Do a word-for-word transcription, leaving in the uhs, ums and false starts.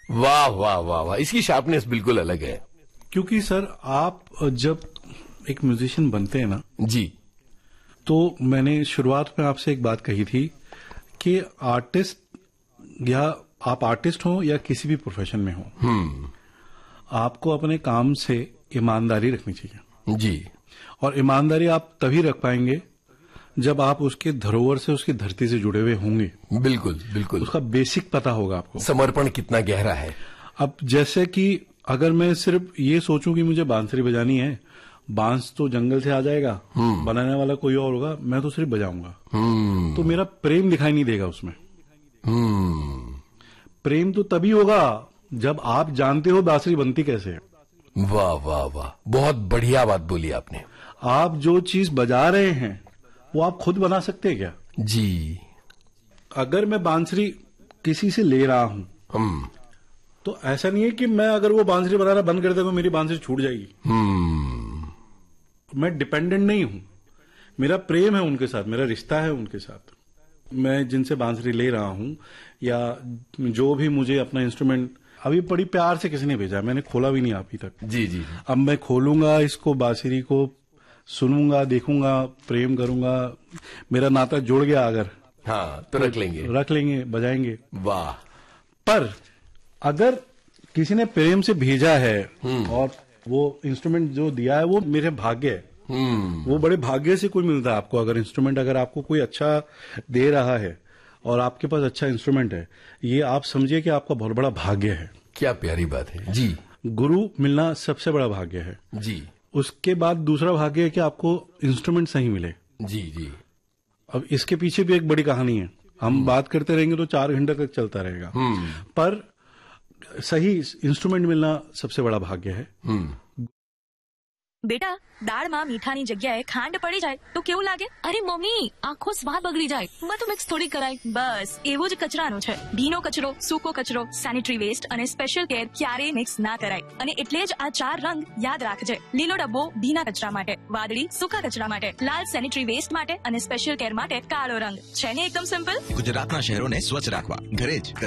वाह वाह वाह वाह, इसकी शार्पनेस बिल्कुल अलग है। क्योंकि सर आप जब एक म्यूजिशियन बनते हैं ना जी, तो मैंने शुरुआत में आपसे एक बात कही थी कि आर्टिस्ट, या आप आर्टिस्ट हो या किसी भी प्रोफेशन में हो, हम्म, आपको अपने काम से ईमानदारी रखनी चाहिए जी, और ईमानदारी आप तभी रख पाएंगे जब आप उसके धरोहर से, उसकी धरती से जुड़े हुए होंगे। बिल्कुल बिल्कुल, उसका बेसिक पता होगा आपको, समर्पण कितना गहरा है। अब जैसे कि अगर मैं सिर्फ ये सोचूं कि मुझे बांसुरी बजानी है, बांस तो जंगल से आ जाएगा, बनाने वाला कोई और होगा, मैं तो सिर्फ बजाऊंगा, तो मेरा प्रेम दिखाई नहीं देगा उसमें। प्रेम तो तभी होगा जब आप जानते हो बांसुरी बनती कैसे है। वाह वाह वाह, बहुत बढ़िया बात बोली आपने। आप जो चीज बजा रहे हैं वो आप खुद बना सकते हैं क्या? जी, अगर मैं बांसुरी किसी से ले रहा हूं, हम तो ऐसा नहीं है कि मैं अगर वो बांसुरी बनाना बंद कर दे तो मेरी बांसुरी छूट जाएगी। हम्म, मैं डिपेंडेंट नहीं हूं, मेरा प्रेम है उनके साथ, मेरा रिश्ता है उनके साथ। मैं जिनसे बांसुरी ले रहा हूं या जो भी मुझे अपना इंस्ट्रूमेंट, अभी बड़ी प्यार से किसी ने भेजा, मैंने खोला भी नहीं अभी तक। जी जी, अब मैं खोलूंगा इसको, बांसुरी को सुनूंगा, देखूंगा, प्रेम करूंगा, मेरा नाता जुड़ गया अगर, हाँ तो रख लेंगे, रख लेंगे, बजाएंगे। वाह। पर अगर किसी ने प्रेम से भेजा है और वो इंस्ट्रूमेंट जो दिया है वो मेरे भाग्य है, हम्म, वो बड़े भाग्य से कोई मिलता है आपको। अगर इंस्ट्रूमेंट अगर आपको कोई अच्छा दे रहा है और आपके पास अच्छा इंस्ट्रूमेंट है, ये आप समझिए कि आपका बहुत बड़ा भाग्य है। क्या प्यारी बात है जी। गुरु मिलना सबसे बड़ा भाग्य है जी उसके बाद दूसरा भाग्य है कि आपको इंस्ट्रूमेंट सही मिले। जी जी, अब इसके पीछे भी एक बड़ी कहानी है, हम बात करते रहेंगे तो चार घंटे तक चलता रहेगा, पर सही इंस्ट्रूमेंट मिलना सबसे बड़ा भाग्य है। બેટા દાળમાં મીઠાની જગ્યાએ ખાંડ પડી જાય તો કેવું લાગે? અરે મમ્મી, આખો સ્વાદ બગડી જાય. બધું મિક્સ થોડી કરાય. બસ એવો જ કચરાનો છે. ભીનો કચરો, સૂકો કચરો, સેનિટરી વેસ્ટ અને સ્પેશિયલ કેર ક્યારેય મિક્સ ના કરાય. અને એટલે જ આ ચાર રંગ યાદ રાખજે. લીલો ડબ્બો ભીના કચરા માટે, વાદળી સૂકા કચરા માટે, લાલ સેનિટરી વેસ્ટ માટે અને સ્પેશિયલ કેર માટે કાળો રંગ. છે ને એકદમ સિમ્પલ? ગુજરાતના શહેરોને સ્વચ્છ રાખવા ઘરે જ